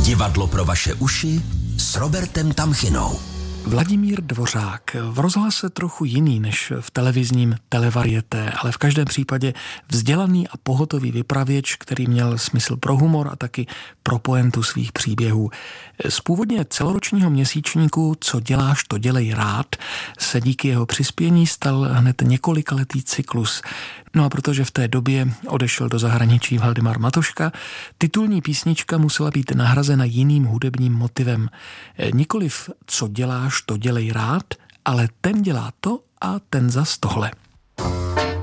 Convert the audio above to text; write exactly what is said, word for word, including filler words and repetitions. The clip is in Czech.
Divadlo pro vaše uši s Robertem Tamchinou. Vladimír Dvořák, v rozhlase trochu jiný než v televizním televarieté, ale v každém případě vzdělaný a pohotový vypravěč, který měl smysl pro humor a taky pro pointu svých příběhů. Z původně celoročního měsíčníku Co děláš, to dělej rád se díky jeho přispění stal hned několikaletý cyklus. No a protože v té době odešel do zahraničí Valdemar Matoška, titulní písnička musela být nahrazena jiným hudebním motivem. Nikoliv Co děláš, to dělej rád, ale ten dělá to a ten zas tohle.